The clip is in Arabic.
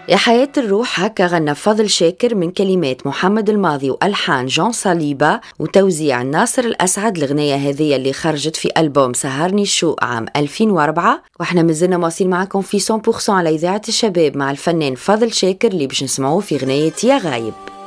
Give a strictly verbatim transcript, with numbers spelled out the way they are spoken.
يا حياة الروح هكا غنى فضل شاكر من كلمات محمد الماضي وألحان جون صليبة وتوزيع ناصر الأسعد. الغنية هذه اللي خرجت في ألبوم سهرني الشوق عام ألفين وأربعة، وإحنا مازلنا مواصلين معكم في مية بالمية على إذاعة الشباب مع الفنان فضل شاكر اللي باش نسمعوه في غنية يا غايب.